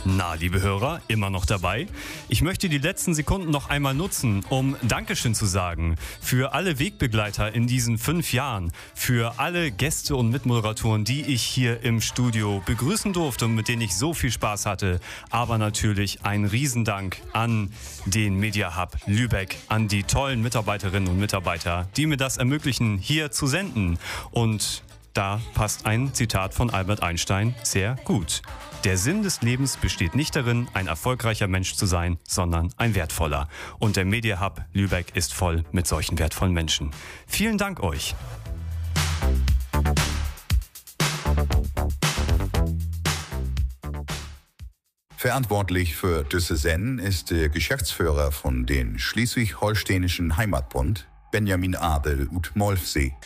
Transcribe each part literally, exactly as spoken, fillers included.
Na, liebe Hörer, immer noch dabei? Ich möchte die letzten Sekunden noch einmal nutzen, um Dankeschön zu sagen für alle Wegbegleiter in diesen fünf Jahren, für alle Gäste und Mitmoderatoren, die ich hier im Studio begrüßen durfte und mit denen ich so viel Spaß hatte. Aber natürlich ein Riesendank an den Media Hub Lübeck, an die tollen Mitarbeiterinnen und Mitarbeiter, die mir das ermöglichen, hier zu senden. Und da passt ein Zitat von Albert Einstein sehr gut. Der Sinn des Lebens besteht nicht darin, ein erfolgreicher Mensch zu sein, sondern ein wertvoller. Und der Media Hub Lübeck ist voll mit solchen wertvollen Menschen. Vielen Dank euch. Verantwortlich für diese Sendung ist der Geschäftsführer von den Schleswig-Holsteinischen Heimatbund, Benjamin Adel ut Molfsee.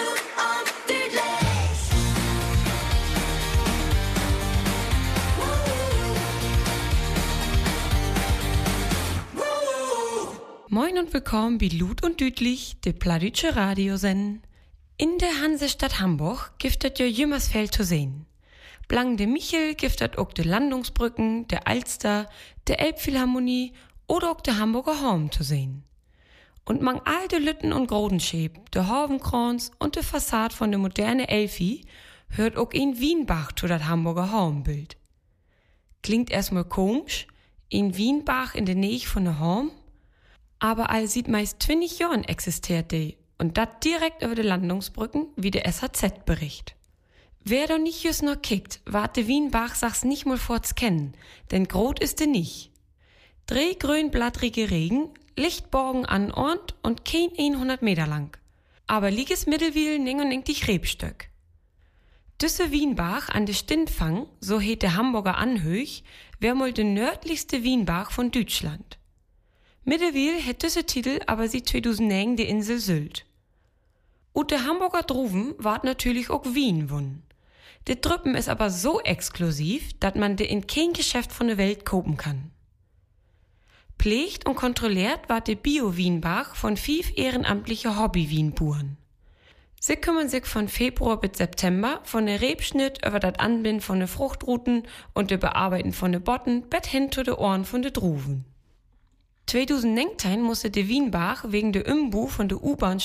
Moin und willkommen bei Lut und Dütlich, de Pladütsche Radiosendung. In der Hansestadt Hamburg giftet ja Jümmersfeld zu sehen. Blang de Michel giftet auch de Landungsbrücken, der Alster, der Elbphilharmonie oder auch der Hamburger Horn zu sehen. Und mang alte Lütten und Grodenschäb, de Horvenkrons und de Fassade von de moderne Elfi hört auch in Wienbach zu dat Hamburger Hornbild. Klingt erstmal komisch, in Wienbach in der Nähe von der Horn, aber all sieht meist zwanzig Jahren existiert die und dat direkt über de Landungsbrücken, wie der S H Z bericht. Wer doch nicht just noch kickt, wart de Wienbach sachs nicht mal forts kennen, denn grot ist de nicht. Dreh grün blattrige Regen, Lichtborgen an Ort und kein hundert Meter lang. Aber lieges Mittelwiel ning und ning die Rebstöck. Düsse Wienbach an de Stintfang, so heet der Hamburger Anhöch, wär mal de nördlichste Wienbach von Deutschland. Mittelwiel hätt düsse Titel aber sie zweitausendneun die Insel Sylt. Und der Hamburger Druven ward natürlich auch Wien wun. De Trüppen ist aber so exklusiv, dat man de in kein Geschäft von der Welt kopen kann. Pflegt und kontrolliert ward de Bio-Wienbach von fünf ehrenamtliche Hobby-Wienburen. Sie kümmern sich von Februar bis September von der Rebschnitt über dat Anbinden von de Fruchtruten und de Bearbeiten von de Botten bis hin zu de Ohren von de Druven. zweitausendneunzehn musste de Wienbach wegen de Umbau von de U-Bahn